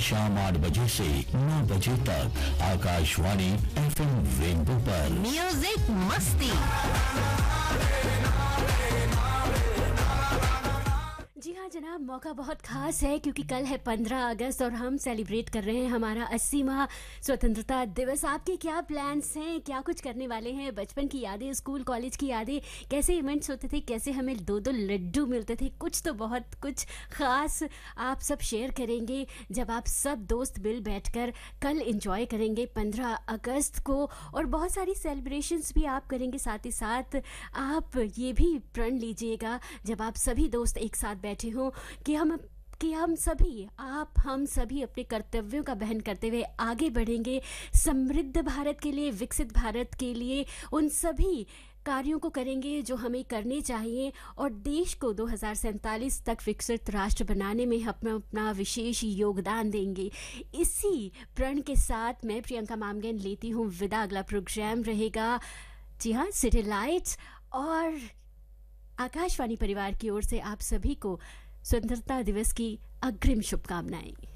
शाम 8 बजे से 9 बजे तक आकाशवाणी FM रेनबो पर म्यूजिक मस्ती। जी हाँ जनाब, मौका बहुत खास है क्योंकि कल है 15 अगस्त और हम सेलिब्रेट कर रहे हैं हमारा 80वां स्वतंत्रता दिवस। आपके क्या प्लान्स हैं, क्या कुछ करने वाले हैं? बचपन की यादें, स्कूल कॉलेज की यादें, कैसे इवेंट्स होते थे, कैसे हमें 2-2 लड्डू मिलते थे, कुछ तो बहुत कुछ खास आप सब शेयर करेंगे जब आप सब दोस्त मिल बैठकर कल एंजॉय करेंगे 15 अगस्त को। और बहुत सारी सेलिब्रेशंस भी आप करेंगे। साथ ही साथ आप ये भी प्रण लीजिएगा जब आप सभी दोस्त एक साथ बैठे हो कि हम सभी अपने कर्तव्यों का वहन करते हुए आगे बढ़ेंगे समृद्ध भारत के लिए, विकसित भारत के लिए। उन सभी कार्यों को करेंगे जो हमें करने चाहिए और देश को 2047 तक विकसित राष्ट्र बनाने में अपना विशेष योगदान देंगे। इसी प्रण के साथ मैं प्रियंका मामगन लेती हूँ विदा। अगला प्रोग्राम रहेगा जी हाँ सिटी लाइट्स, और आकाशवाणी परिवार की ओर से आप सभी को स्वतंत्रता दिवस की अग्रिम शुभकामनाएं।